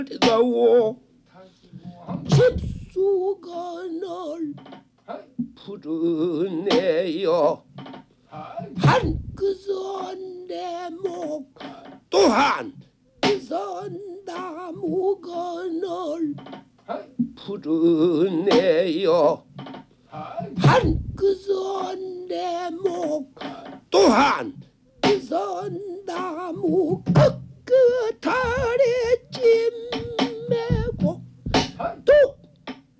가오 집수건을 부르네요. 한 그선 내목 또한 그선 나무건을 부르네요. 한 그선 내목 또한 그선 나무 끄끄 다리찜